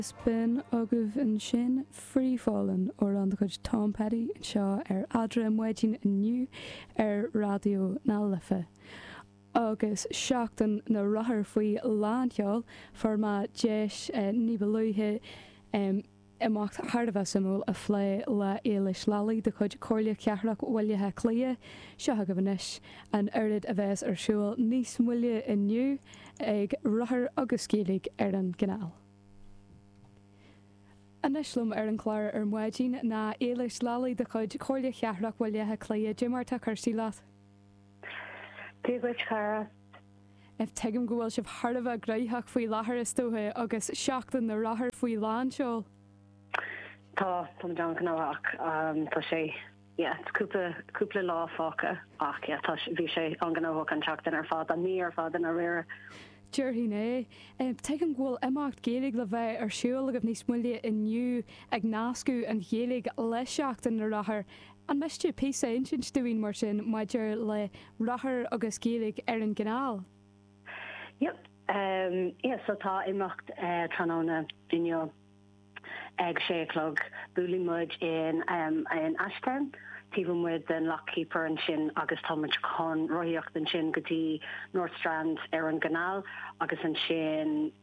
Spin agah an sin Freefallen ó an chuid Tom Petty seo adra muidín aniu radio na lifa. Agus seachtain na rathair faoi láinteáil forma deis níbalúthe imacht hardbh samú a phlé le éilis lalaí de chuid cóirla cearach bhfuilthe clia seo go bhanis an airid a bheits siúil níos muile aniu ag rathair agus cílig an gnáil. Anislumm an chláir muidín na éilis lalaí de chuid cóirla cearach bhfuilthe clia Jimarta chuirsí leat. Tuigh cara. If teigim go bhfuil sibh hardbh greithach faoi láthair is tóthe agus seachtain na rathair faoi láinseáil. Tá John Canach tá sé cúpla lá fáca ach tá bhí sé an gnáhach an teachtain ar fád a ní ar fád an a rire. Dúirthaí né, teigim ghfuil imacht géalaigh le bheith siúil agah níos muile inniu ag nascú an géalaigh le seachtain na rathair. An meiste písa sin stúín mar sin maidir le rathair agus géalaigh an gnáil. Yep, so tá imacht tróna duine ag 6:00 búlí muid in Ashtown. Tíbh muid den lockkeeper an sin agus táid chun roiíocht an sin gotí North Strand an gnáil agus an sin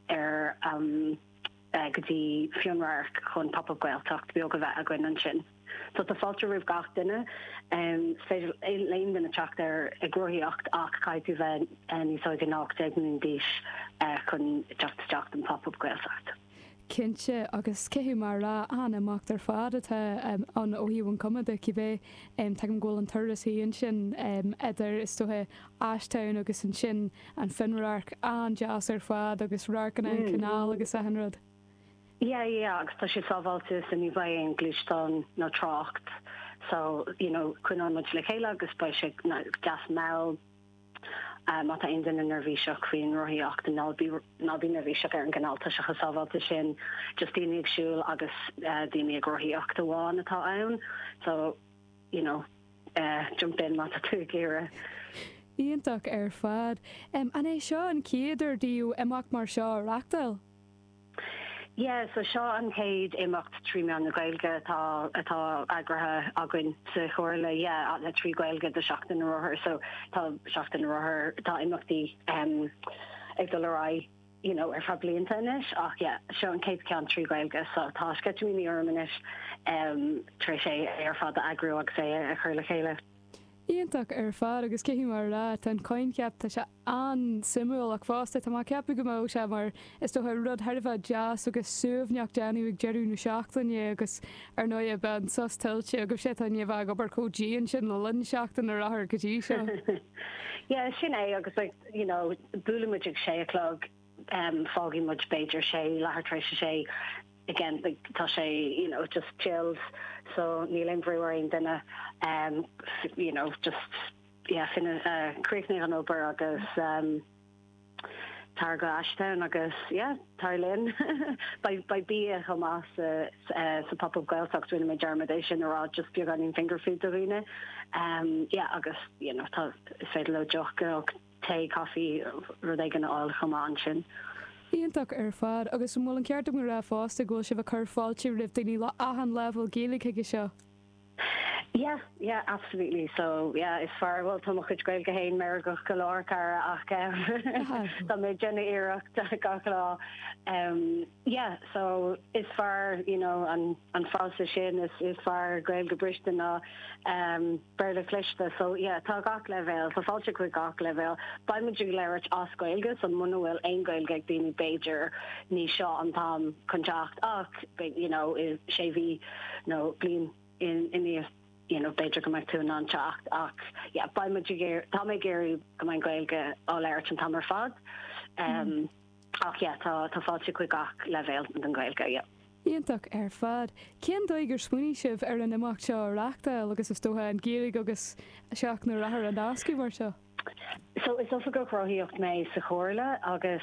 gotí fionraach chun pop-up gailtacht beag go bheith a gin an sin. So tá fáilte rih gach duine féidir léon den teach ar ag roiíocht ach caiú bheith níosáid nácht ag an díis chun teach an pop-up gailtacht. Cinnte agus céú mar rá anamach ar fád atá an óhíún cumada cibé tem ggóil an turas híon sin idir is tuthe Ashtown agus an sin an finraach an jazz ar fád agus rácan an canál agus a hanrad. Agus tá sé sábháilte san ní bhaid glúistán nó trácht. So, chun an muid le chéile agus ba sé gas mell mata ein den nervvíseach faoin roiíocht an nálbí nervvíseach ar an gnáilta se chasábháilte sin just daoine agsúil agus daoine ag roiíocht amháin atá ann. So, jump in mata tú géire. Íontach ar fad. An é seo an céidir díú imacht mar seo reachtail? So seo an céad imacht trí meán na gailge atá agrathe agann sa chóirla le trí gailge de seachtain na rathair, so tá seachtain na rathair tá imachtaí ag do lerá ar fa blianta inis ach seo an céad cean trí gailge, so tá sceitmí ormanis trí sé ar fad a agrú agus é a chuir le chéile. Íontach ar fád agus céhí mar rá an coin ceap tá se an simúil ach fásta tá ceappa go mó se mar is do rud thbh jazz agus suúmhneach deanú ag jeú na seachtainine agus ar nó a ben sostiltte agus sé an bh gobar códíon sin le lin seachtain ar rathair gotí seo. Sin é agus buúlamuid ag 6:00 fágaí muid beidir sé lethirtrééis sé again tá sé just chills. So níl imhríhain duna just finna críicnig an obair agus tar go Ashtown agus tarlinn by bí a chomá sa pop-up gailtacht rinne mé dermadation ará just beag an finger food a rinne agus tá féidir le joch go té coffee rud ag an áil chomá an sin. Íontach ar fad agus mó an ceart go ra fásta ghil sibh a chur fáilte rih daoine le ahan level géalaigh ige seo. Absolutely. So is far well to chuid gail go héin mer go golóir cara ach tá mé dénne iirecht ga lá. So is far an fása sin is far gail go briste ná berle clichte, so tá gach level so fáilte chuig gach level ba mu leirt ascoilgus an mhfuil ein gail geag daoine Beiidir ní seo an tam contact ach is sé bhí blin in the Beiidir go meid tú an teacht ach ba tá mé géirí go main gailge á leirt an tamar fad ach tá fáilte chuig gach level an gailge. Íontach ar fad. Cén dóigur smuoine sibh ar an imacht seo reachtail agus is tótha an géalaigh agus seach na rathair an ascaí mar seo? So is ofa go roiíocht mé sa chóirla agus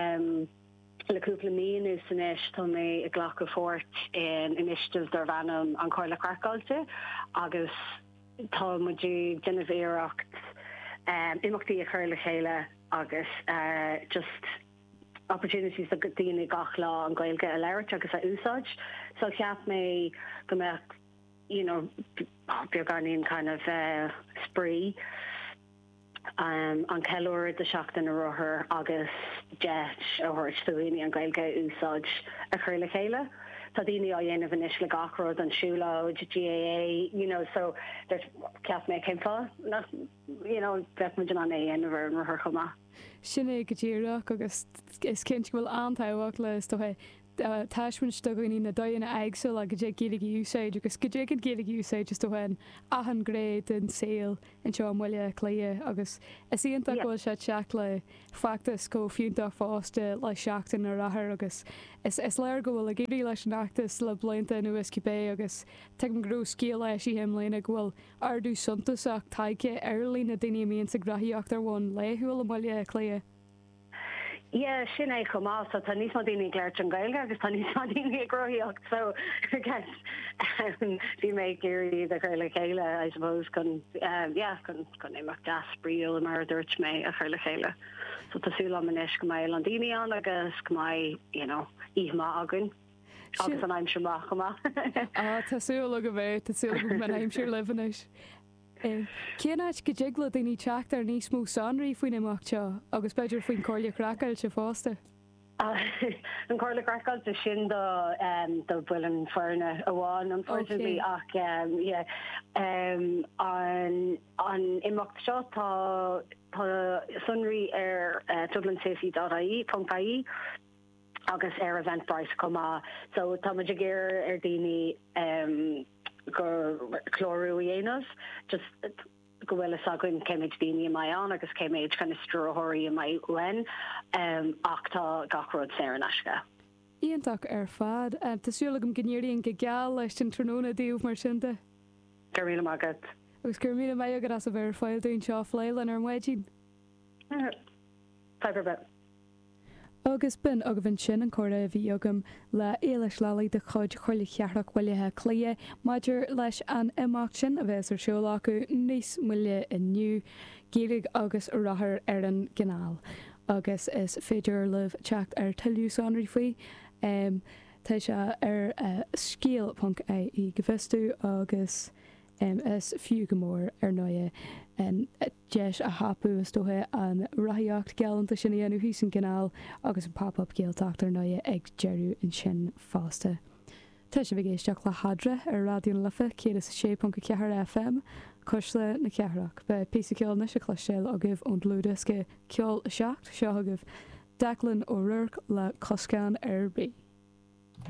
leúpla míon is san isis tá mé a ghlach go fort in initiative dar bhanam an choirla crackáilte agus tá muidú denmhéireacht imachtaí a chuir le chéile agus just opportunities a daine gach lá an gailge a leirt agus a úsáid, so cheap mé go me, beer garnin kind of spree. An ceúir de seachtain a rothair agus jet ó thuir stúine an gailge úsáid a chuir le chéile. Tá daoine á dhéanamh inis le gachród an siúlóid, GAA, so there's ceap mé céim fá, bheith muidir an dhéanamh an rothair chumá. Sinné go dtíireach agus is cinint bhfuil antáhaach le stothe táismin stogaí na daanna aigsúil a go dé géala úsáid agus go dé géala úsáid just dohain ahan gréad an saoil an seo muile cléie agus is íonanta bhfuil se teach le factas go fiúnta fásta le seachtain ar rathair agus is leir go bhfuil a géirí leis an achtas le blianta nu Escapé agus te an grú scéal leis í himléna bhfuil ardú suntasach taice airlí na daine míon sa grathíocht ar bhain léthúil a muile cléie. Yeah, sin é chumá, so tá níos má daoine ggéirt an gailge agus tá níos má daoine agroíocht, so bhí mé géirí de chuir le chéile, I suppose, chun éach das bríal mar dúirt mé a chuir le chéile. So tásúla manis go mé an daoine an agus go mé, íomá agan. Agus an aimim seach chumá. Tásúla go bheith, tásúla go man aimim seir levanis. Céanáid go déagla daoine teach ar níos mú sanraí faoin imachteo agus beidir faoin cóirla cracail se fásta. An cóirla cracail de sin do bhfuil an fearna amháin unfortunately ach an imacht seo tá sunraí ar dublinsafety.ie agus ar Eventbrite comá, so tá muidir géir ar daoine gur chlorú dhéanamh, just go bhfuil agan céimiid daoine mai an agus céimiid chuna stróthirí mai uin ach tá gachród sé an eisce. Íontach ar fad, tásúla go gníiríonn go geall leis an tróna díomh mar sinnta? Gur míle mágad. Agus gur míle mai agad as a bhar fáil dún seo fléilean ar muidín? Fiberbit. Agus bin a bhain sin an córa a bhí agam le éiles lelaí de chuid chuirla chearach bhuiilethe clia, maidir leis an imacht sin a bheits ar seola acu níos muile inniu géalaigh agus rathair ar an gnáil. Agus is féidir leh teacht ar tuiliú sanraí faoi, tá se ar scéal.ie go bhistú agus is fiú go mór ar nóie an deis a hapú is dóthe an rathíocht geallanta sin dhéanú hús an gnáil agus an pop-up géalteach ar nóie ag jeirú in sin fásta. Tá sé bh géisteach le hadra ar radioún lifa 106.4 FM cosla na cearach be pí ceol na se chluisteil a gibh ón lúdas go ceol seacht seo agah Declan ó Ruirc le Coscán ar bí.